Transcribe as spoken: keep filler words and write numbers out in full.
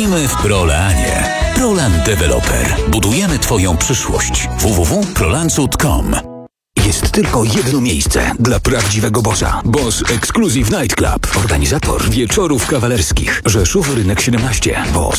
Tkwijmy w Prolanie. Prolan Developer. Budujemy Twoją przyszłość. w w w kropka prolancut kropka com. Jest tylko jedno miejsce dla prawdziwego bosza. Boss Exclusive Night Club. Organizator wieczorów kawalerskich. Rzeszów, Rynek siedemnaście. Boss.